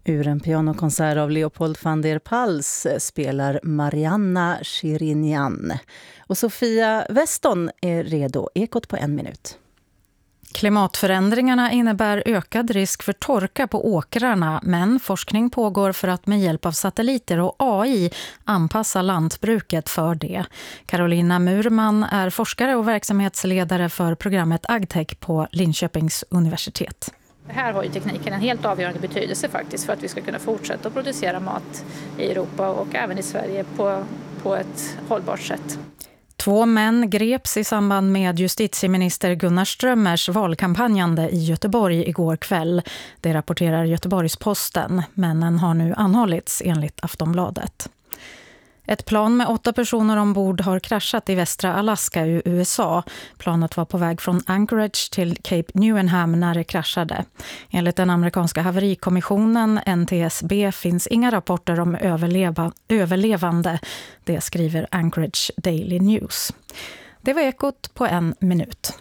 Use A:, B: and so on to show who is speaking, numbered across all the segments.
A: Ur en pianokonsert av Leopold van der Pals spelar Marianna Shirinyan. Och Sofia Weston är redo. Ekot på 1 minut.
B: Klimatförändringarna innebär ökad risk för torka på åkrarna, men forskning pågår för att med hjälp av satelliter och AI anpassa lantbruket för det. Carolina Murman är forskare och verksamhetsledare för programmet AgTech på Linköpings universitet.
C: Här har ju tekniken en helt avgörande betydelse faktiskt för att vi ska kunna fortsätta att producera mat i Europa och även i Sverige på ett hållbart sätt.
B: 2 män greps i samband med justitieminister Gunnar Strömmers valkampanjande i Göteborg igår kväll. Det rapporterar Göteborgs-Posten. Männen har nu anhållits enligt Aftonbladet. Ett plan med 8 personer ombord har kraschat i västra Alaska i USA. Planet var på väg från Anchorage till Cape Newenham när det kraschade. Enligt den amerikanska haverikommissionen NTSB finns inga rapporter om överlevande. Det skriver Anchorage Daily News. Det var Ekot på 1 minut.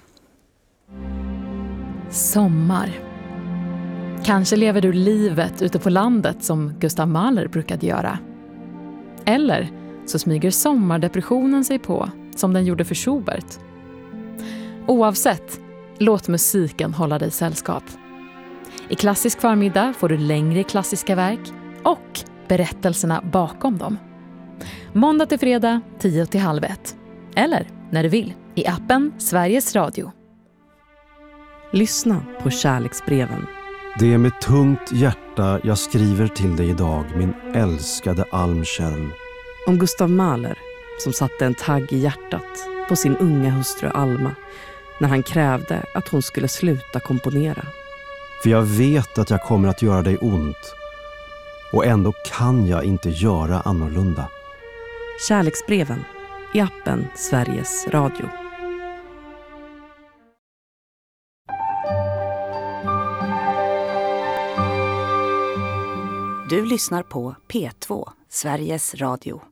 D: Sommar. Kanske lever du livet ute på landet som Gustav Mahler brukade göra. Eller så smyger sommardepressionen sig på som den gjorde för Schubert. Oavsett, låt musiken hålla dig sällskap. I Klassisk förmiddag får du längre klassiska verk och berättelserna bakom dem. Måndag till fredag 10:30. Eller när du vill i appen Sveriges Radio.
E: Lyssna på kärleksbreven.
F: Det är med tungt hjärta jag skriver till dig idag, min älskade Almkärl.
E: Om Gustav Mahler som satte en tagg i hjärtat på sin unga hustru Alma när han krävde att hon skulle sluta komponera.
F: För jag vet att jag kommer att göra dig ont. Och ändå kan jag inte göra annorlunda.
E: Kärleksbreven i appen Sveriges Radio.
G: Du lyssnar på P2, Sveriges Radio.